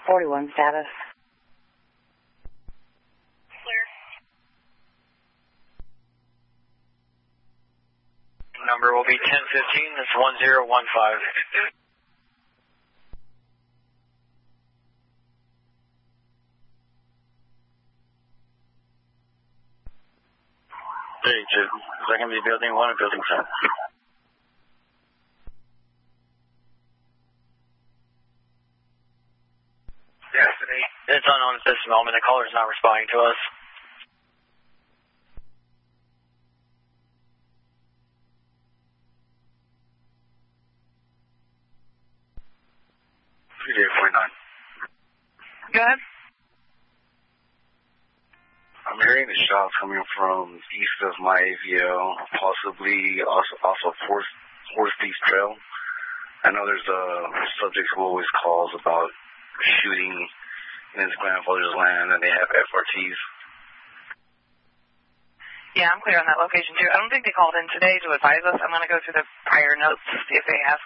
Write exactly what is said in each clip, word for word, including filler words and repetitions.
forty-one status. Clear. Number will be ten fifteen, that's one zero one five. Hey, Chip. Is that going to be building one or building ten? Destiny. It's unknown at this moment. The caller's not responding to us. three eight four nine. Go ahead. I'm hearing the shots coming from east of my A V L, possibly also also Horse Horse Thief Trail. I know there's a subject who always calls about shooting in his grandfather's land, and they have F R Ts. Yeah, I'm clear on that location too. I don't think they called in today to advise us. I'm going to go through the prior notes to see if they have.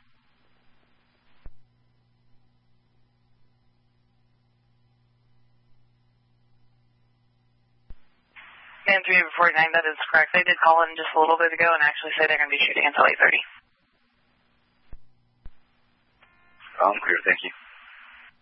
And three forty-nine, that is correct. They did call in just a little bit ago and actually say they're going to be shooting until eight thirty. I'm clear, thank you.